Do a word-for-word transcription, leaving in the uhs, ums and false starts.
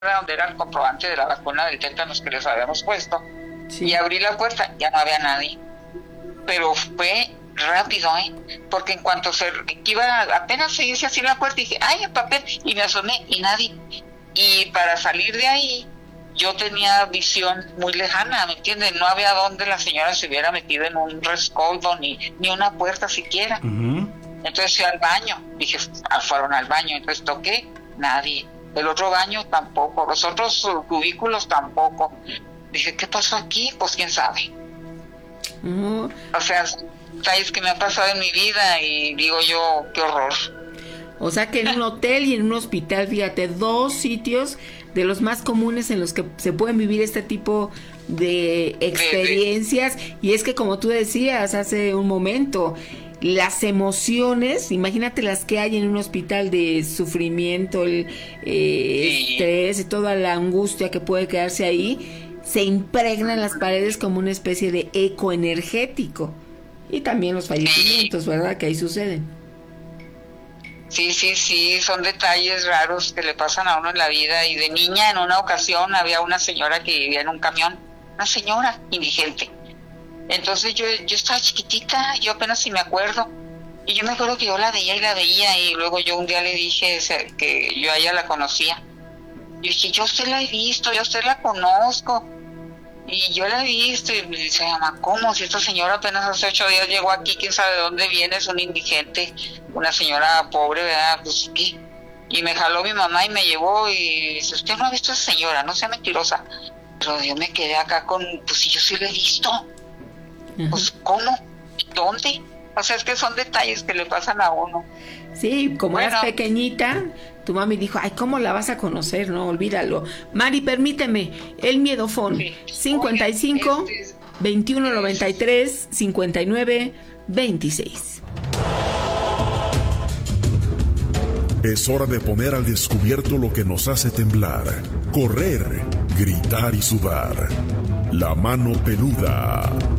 donde era el comprobante de la vacuna del tétanos que les habíamos puesto. Sí. Y abrí la puerta, ya no había nadie. Pero fue rápido, ¿eh? Porque en cuanto se iba, apenas se hizo así la puerta, dije, ¡ay, el papel! Y me asomé y nadie. Y para salir de ahí, yo tenía visión muy lejana, ¿me entienden? No había donde la señora se hubiera metido en un rescoldo, ni, ni una puerta siquiera. Uh-huh. Entonces fui al baño, dije, ah, fueron al baño, entonces toqué, nadie. El otro baño tampoco, los otros cubículos tampoco. Dije, ¿qué pasó aquí? Pues quién sabe. Uh-huh. O sea, detalles que me han pasado en mi vida y digo yo, qué horror. O sea que en un hotel y en un hospital, fíjate, dos sitios de los más comunes en los que se pueden vivir este tipo de experiencias. Y es que, como tú decías hace un momento, las emociones, imagínate las que hay en un hospital de sufrimiento, el eh, sí. estrés y toda la angustia que puede quedarse ahí, se impregnan las paredes como una especie de eco energético. Y también los fallecimientos, ¿verdad? Que ahí suceden. Sí, sí, sí, son detalles raros que le pasan a uno en la vida. Y de niña, en una ocasión, había una señora que vivía en un camión, una señora indigente. Entonces yo yo estaba chiquitita, yo apenas si me acuerdo. Y yo me acuerdo que yo la veía y la veía, y luego yo un día le dije que yo a ella la conocía. Yo dije, yo a usted la he visto, yo a usted la conozco. Y yo la he visto, y me dice, mamá, ¿cómo? Si esta señora apenas hace ocho días llegó aquí, quién sabe de dónde viene, es una indigente, una señora pobre, ¿verdad? Pues, ¿qué? Y me jaló mi mamá y me llevó, y dice, usted no ha visto a esa señora, no sea mentirosa. Pero yo me quedé acá con, pues si yo sí la he visto. Uh-huh. Pues, ¿cómo? ¿Dónde? O sea, es que son detalles que le pasan a uno. Sí, como bueno, eras pequeñita, tu mami dijo, ay, ¿cómo la vas a conocer? No, olvídalo. Mari, permíteme, el miedofón, sí. cincuenta y cinco, este, veintiuno noventa y tres, cincuenta y nueve, veintiséis. Es hora de poner al descubierto lo que nos hace temblar, correr, gritar y sudar. La mano peluda.